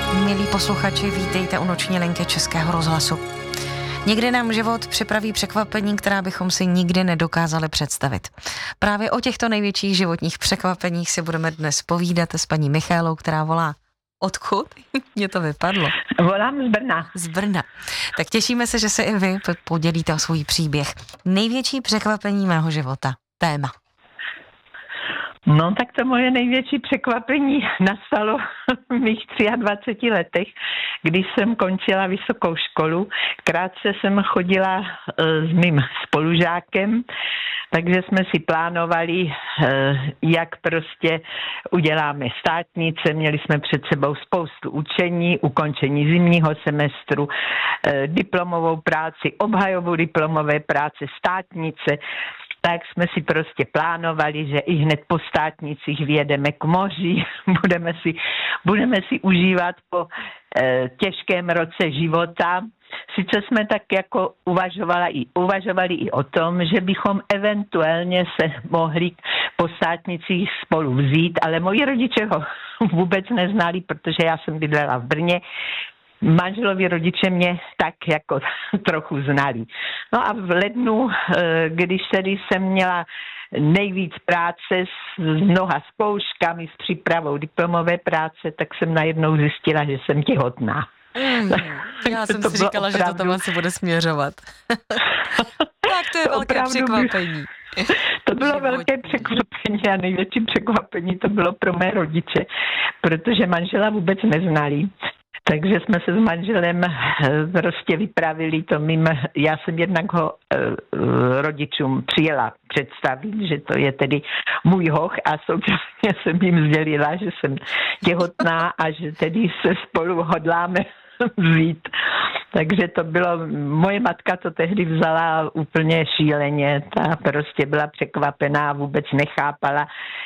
Milí posluchači, vítejte u Noční linky Českého rozhlasu. Někdy nám život připraví překvapení, která bychom si nikdy nedokázali představit. Právě o těchto největších životních překvapeních si budeme dnes povídat s paní Michaelou, která volá. Odkud? Mně to vypadlo. Volám z Brna. Z Brna. Tak těšíme se, že se i vy podělíte o svůj příběh. Největší překvapení mého života. Téma. No tak to moje největší překvapení nastalo v mých 23 letech, když jsem končila vysokou školu. Krátce jsem chodila s mým spolužákem, takže jsme si plánovali, jak prostě uděláme státnice. Měli jsme před sebou spoustu učení, ukončení zimního semestru, diplomovou práci, obhajobu diplomové práce, státnice. Tak jsme si prostě plánovali, že i hned po státnicích vyjedeme k moři, budeme si užívat po těžkém roce života. Sice jsme tak jako uvažovali i o tom, že bychom eventuálně se mohli po státnicích spolu vzít, ale moji rodiče ho vůbec neznali, protože já jsem bydlela v Brně. Manželovi rodiče mě tak jako trochu znali. No a v lednu, když tedy jsem měla nejvíc práce s mnoha zkouškami, s přípravou diplomové práce, tak jsem najednou zjistila, že jsem těhotná. Já jsem si říkala, že to tam asi bude směřovat. Tak to je velké překvapení. To bylo velké překvapení a největší překvapení to bylo pro mé rodiče, protože manžela vůbec neznali. Takže jsme se s manželem prostě vypravili to já jsem jednak ho rodičům přijela představit, že to je tedy můj hoch a současně jsem jim sdělila, že jsem těhotná a že tedy se spolu hodláme vzít. Takže to bylo, moje matka to tehdy vzala úplně šíleně, ta prostě byla překvapená, vůbec nechápala,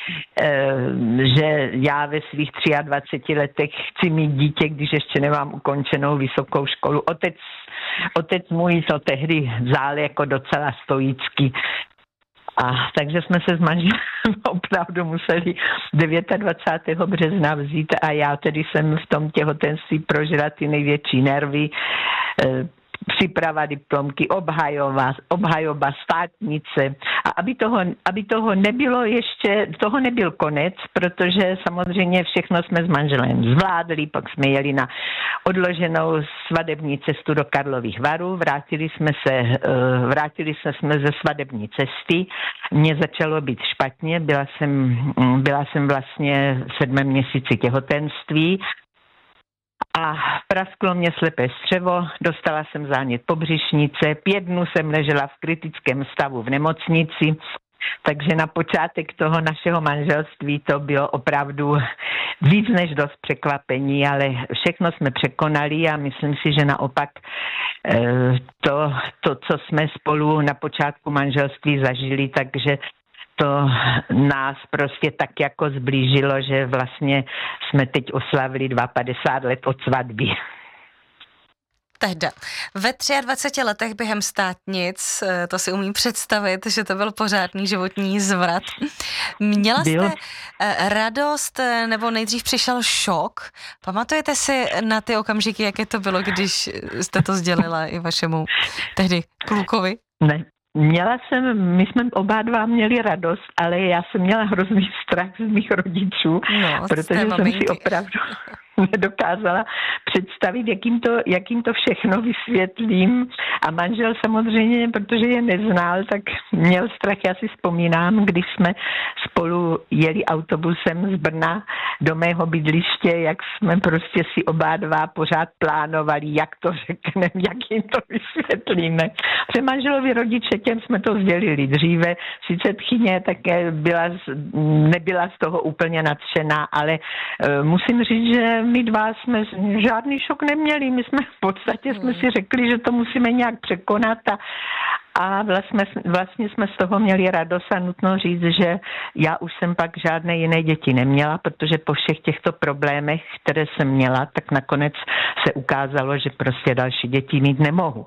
že já ve svých 23 letech chci mít dítě, když ještě nemám ukončenou vysokou školu. Otec můj to tehdy vzal jako docela stoicky. A takže jsme se s manželem opravdu museli 29. března vzít a já tedy jsem v tom těhotenství prožila ty největší nervy, příprava diplomky, obhajoba, státnice. A aby toho nebylo ještě, toho nebyl konec, protože samozřejmě všechno jsme s manželem zvládli, pak jsme jeli na odloženou svadební cestu do Karlových Varů, vrátili jsme ze svadební cesty, mně začalo být špatně, byla jsem vlastně v 7. měsíci těhotenství, a prasklo mě slepé střevo, dostala jsem zánět pobřišnice, 5 dnů jsem ležela v kritickém stavu v nemocnici, takže na počátek toho našeho manželství to bylo opravdu víc než dost překvapení, ale všechno jsme překonali a myslím si, že naopak to co jsme spolu na počátku manželství zažili, takže to nás prostě tak jako zblížilo, že vlastně jsme teď oslavili 52 let od svatby. Tehda. Ve 23 letech během státnic, to si umím představit, že to byl pořádný životní zvrat. Měla jste radost, nebo nejdřív přišel šok? Pamatujete si na ty okamžiky, jaké to bylo, když jste to sdělila i vašemu tehdy klukovi? Ne. My jsme oba dva měli radost, ale já jsem měla hrozný strach z mých rodičů, protože jsem si opravdu nedokázala představit, jakým to všechno vysvětlím. A manžel samozřejmě, protože je neznal, tak měl strach. Já si vzpomínám, když jsme spolu jeli autobusem z Brna do mého bydliště, jak jsme prostě si oba dva pořád plánovali, jak to řekneme, jak jim to vysvětlíme. Protože manželovi rodiče, těm jsme to sdělili dříve, sice tchyně také nebyla z toho úplně nadšená, ale musím říct, že my dva jsme žádný šok neměli. My jsme v podstatě jsme si řekli, že to musíme nějak překonat a vlastně jsme z toho měli radost a nutno říct, že já už jsem pak žádné jiné děti neměla, protože po všech těchto problémech, které jsem měla, tak nakonec se ukázalo, že prostě další děti mít nemohu.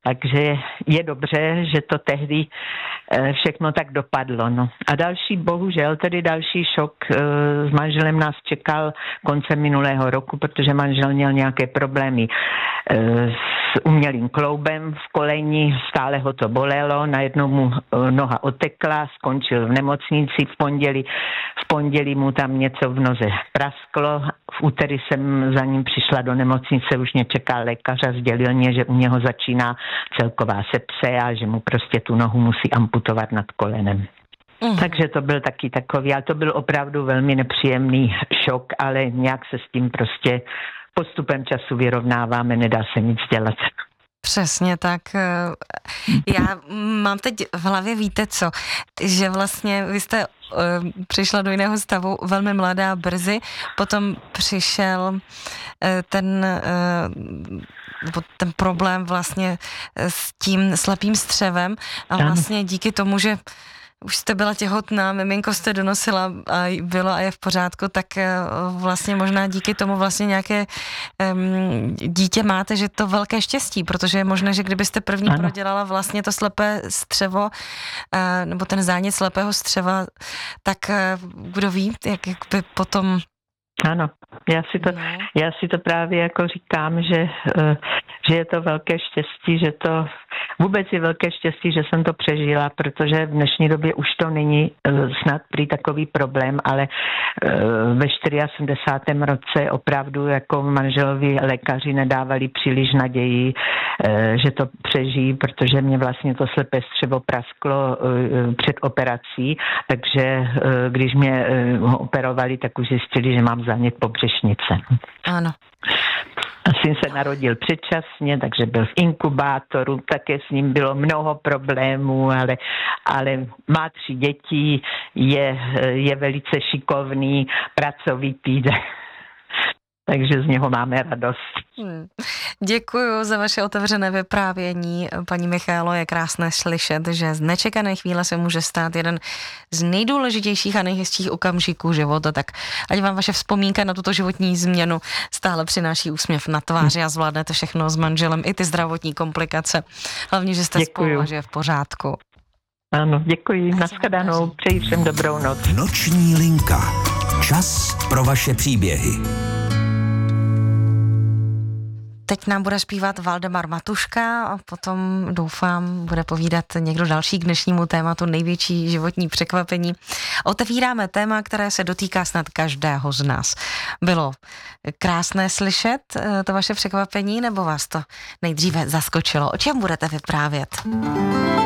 Takže je dobře, že to tehdy všechno tak dopadlo. No. A bohužel další šok s manželem nás čekal koncem minulého roku, protože manžel měl nějaké problémy s umělým kloubem v koleni, stále ho to bolelo, najednou mu noha otekla, skončil v nemocnici v pondělí mu tam něco v noze prasklo, v úterý jsem za ním přišla do nemocnice, už mě čekal lékař a sdělil mě, že u něho začíná celková sepse a že mu prostě tu nohu musí amputovat nad kolenem. Takže to byl taky takový, ale to byl opravdu velmi nepříjemný šok, ale nějak se s tím prostě postupem času vyrovnáváme, nedá se nic dělat. Přesně tak. Já mám teď v hlavě, víte co, že vlastně vy jste přišla do jiného stavu velmi mladá brzy, potom přišel ten problém vlastně s tím slepým střevem a vlastně díky tomu, že už jste byla těhotná, miminko jste donosila a bylo a je v pořádku, tak vlastně možná díky tomu vlastně nějaké dítě máte, že to velké štěstí, protože je možné, že kdybyste první prodělala vlastně to slepé střevo, nebo ten zánět slepého střeva, tak kdo ví, jak by potom... Ano, já si to právě jako říkám, že je to velké štěstí, že to vůbec je velké štěstí, že jsem to přežila, protože v dnešní době už to není snad prý takový problém, ale ve 74. roce opravdu jako manželovi lékaři nedávali příliš naději, že to přežijí, protože mě vlastně to slepé střevo prasklo před operací, takže když mě ho operovali, tak už zjistili, že mám zánět pobřešnice. Ano. Syn se narodil předčasně, takže byl v inkubátoru, také s ním bylo mnoho problémů, ale má 3 děti, je velice šikovný, pracovitý, takže z něho máme radost. Děkuju za vaše otevřené vyprávění. Paní Michaelo, je krásné slyšet, že z nečekané chvíle se může stát jeden z nejdůležitějších a nejhezčích okamžiků života, tak ať vám vaše vzpomínka na tuto životní změnu stále přináší úsměv na tváři a zvládnete všechno s manželem, i ty zdravotní komplikace. Hlavně, že jste spolu a že je v pořádku. Ano, děkuji. Nashledanou. Přeji všem dobrou noc. Noční linka. Čas pro vaše příběhy. Teď nám bude zpívat Valdemar Matuška a potom, doufám, bude povídat někdo další k dnešnímu tématu největší životní překvapení. Otevíráme téma, které se dotýká snad každého z nás. Bylo krásné slyšet to vaše překvapení, nebo vás to nejdříve zaskočilo? O čem budete vyprávět?